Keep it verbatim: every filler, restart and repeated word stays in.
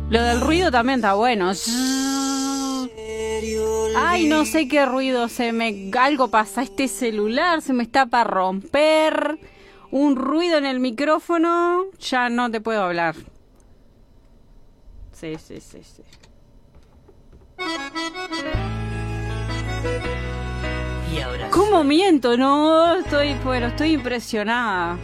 Lo del ruido también está bueno. Ay, no sé qué ruido, se me... Algo pasa, este celular se me está para romper. Un ruido en el micrófono, ya no te puedo hablar. Sí, sí, sí, sí. Y ahora ¿Cómo miento? No, estoy, bueno, estoy impresionada.